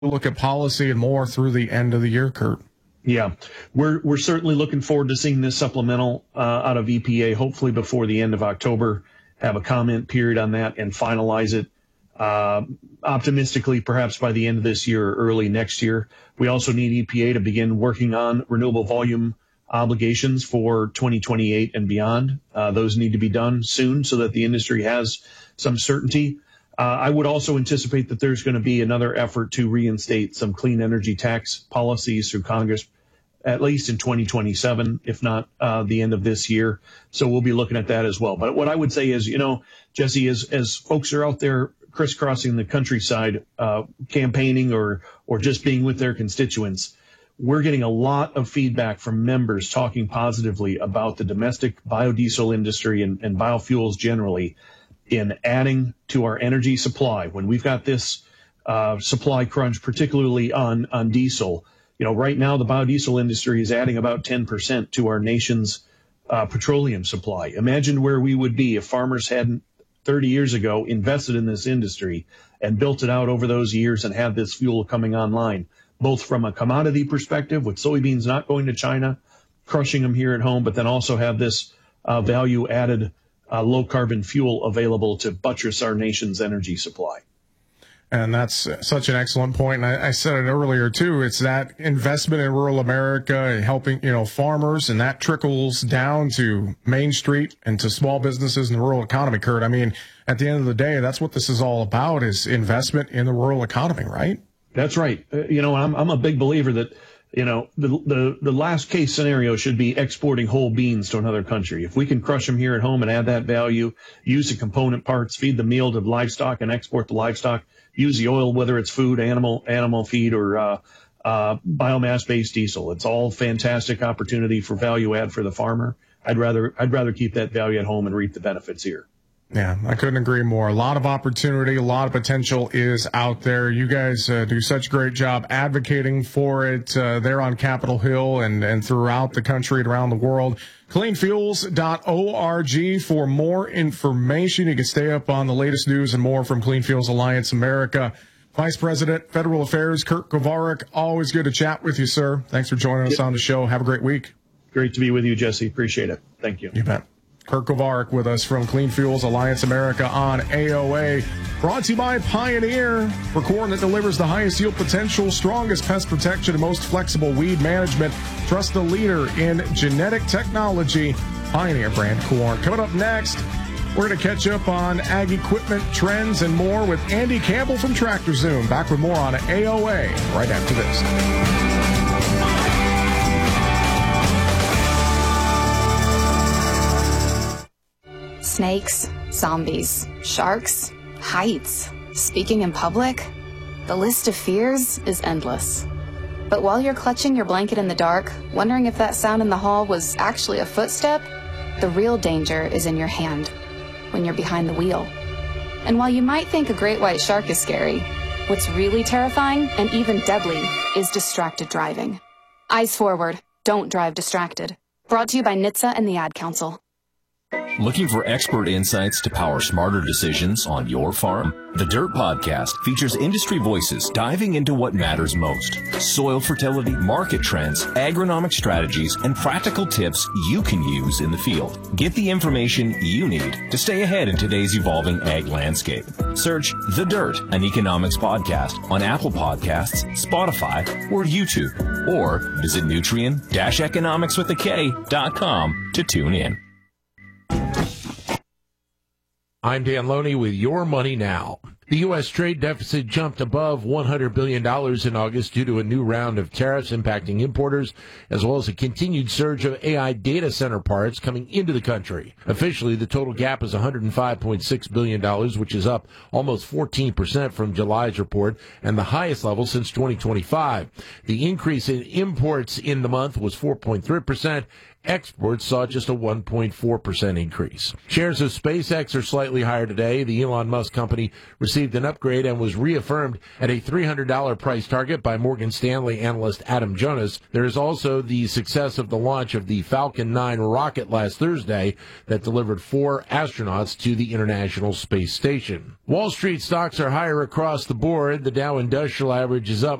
look at policy and more through the end of the year, Kurt? Yeah, we're certainly looking forward to seeing this supplemental out of EPA, hopefully before the end of October, have a comment period on that and finalize it optimistically, perhaps by the end of this year or early next year. We also need EPA to begin working on renewable volume obligations for 2028 and beyond. Those need to be done soon so that the industry has some certainty. I would also anticipate that there's going to be another effort to reinstate some clean energy tax policies through Congress, at least in 2027, if not the end of this year. So we'll be looking at that as well. But what I would say is, Jesse, as folks are out there crisscrossing the countryside, campaigning or just being with their constituents, we're getting a lot of feedback from members talking positively about the domestic biodiesel industry and biofuels generally in adding to our energy supply. When we've got this supply crunch, particularly on diesel, right now the biodiesel industry is adding about 10% to our nation's petroleum supply. Imagine where we would be if farmers hadn't 30 years ago invested in this industry and built it out over those years and had this fuel coming online, both from a commodity perspective with soybeans not going to China, crushing them here at home, but then also have this value added low carbon fuel available to buttress our nation's energy supply. And that's such an excellent point. And I said it earlier too. It's that investment in rural America and helping, farmers, and that trickles down to Main Street and to small businesses in the rural economy, Kurt. I mean, at the end of the day, that's what this is all about, is investment in the rural economy, right? That's right. I'm a big believer that, the last case scenario should be exporting whole beans to another country. If we can crush them here at home and add that value, use the component parts, feed the meal to livestock and export the livestock, use the oil, whether it's food, animal feed, or biomass-based diesel. It's all fantastic opportunity for value add for the farmer. I'd rather keep that value at home and reap the benefits here. Yeah, I couldn't agree more. A lot of opportunity, a lot of potential is out there. You guys do such a great job advocating for it there on Capitol Hill and throughout the country and around the world. Cleanfuels.org for more information. You can stay up on the latest news and more from Clean Fuels Alliance America. Vice President, Federal Affairs, Kurt Kovarik, always good to chat with you, sir. Thanks for joining us on the show. Have a great week. Great to be with you, Jesse. Appreciate it. Thank you. You bet. Kurt Kovarik with us from Clean Fuels Alliance America on AOA. Brought to you by Pioneer. For corn that delivers the highest yield potential, strongest pest protection, and most flexible weed management, trust the leader in genetic technology, Pioneer brand corn. Coming up next, we're going to catch up on ag equipment trends and more with Andy Campbell from Tractor Zoom. Back with more on AOA right after this. Snakes, zombies, sharks, heights, speaking in public. The list of fears is endless. But while you're clutching your blanket in the dark, wondering if that sound in the hall was actually a footstep, the real danger is in your hand, when you're behind the wheel. And while you might think a great white shark is scary, what's really terrifying and even deadly is distracted driving. Eyes forward, don't drive distracted. Brought to you by NHTSA and the Ad Council. Looking for expert insights to power smarter decisions on your farm? The Dirt Podcast features industry voices diving into what matters most: soil fertility, market trends, agronomic strategies, and practical tips you can use in the field. Get the information you need to stay ahead in today's evolving ag landscape. Search The Dirt, an economics podcast, on Apple Podcasts, Spotify, or YouTube, or visit nutrien-economicswithak.com to tune in. I'm Dan Loney with Your Money Now. The U.S. trade deficit jumped above $100 billion in August due to a new round of tariffs impacting importers, as well as a continued surge of AI data center parts coming into the country. Officially, the total gap is $105.6 billion, which is up almost 14% from July's report and the highest level since 2025. The increase in imports in the month was 4.3%. Exports saw just a 1.4% increase. Shares of SpaceX are slightly higher today. The Elon Musk company received received an upgrade and was reaffirmed at a $300 price target by Morgan Stanley analyst Adam Jonas. There is also the success of the launch of the Falcon 9 rocket last Thursday that delivered 4 astronauts to the International Space Station. Wall Street stocks are higher across the board. The Dow Industrial Average is up